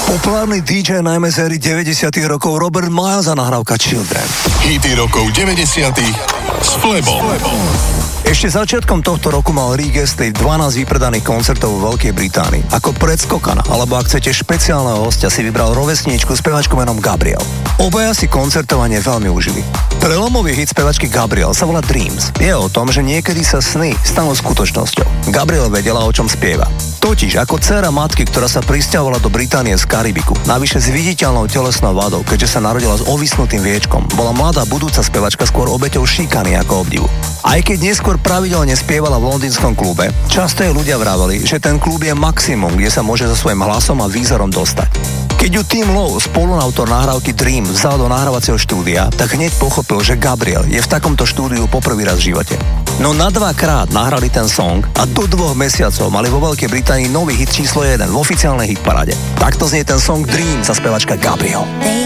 Populárny DJ najmä z éry 90. rokov Robert Miles a nahrávka Children. Hity rokov 90. s Flebom. Ešte začiatkom tohto roku mal Rick Astley 12 vypredaných koncertov vo Veľkej Británii. Ako predskokana, alebo ak chcete špeciálneho hostia, si vybral rovesníčku spevačku menom Gabrielle. Obaja si koncertovanie veľmi užili. Prelomový hit spevačky Gabrielle sa volá Dreams. Je o tom, že niekedy sa sny stanú skutočnosťou. Gabrielle vedela, o čom spieva. Totiž ako dcéra matky, ktorá sa prisťahovala do Británie z Karibiku, navyše s viditeľnou telesnou vadou, keďže sa narodila s ovisnutým viečkom, bola mladá budúca spevačka skôr obeťou šikany ako obdivu. Aj keď neskôr pravidelne spievala v londýnskom klube, často jej ľudia vraveli, že ten klub je maximum, kde sa môže so svojím hlasom a výzorom dostať. Keď ju Tim Lowe, spoluautor nahrávky Dream, vzal do nahrávacieho štúdia, tak hneď pochopil, že Gabrielle je v takomto štúdiu poprvý raz v živote. No na 2-krát nahrali ten song a do 2 mesiacov mali vo Veľkej Británii nový hit číslo 1 v oficiálnej hitparade. Takto znie ten song Dream za spevačka Gabrielle. They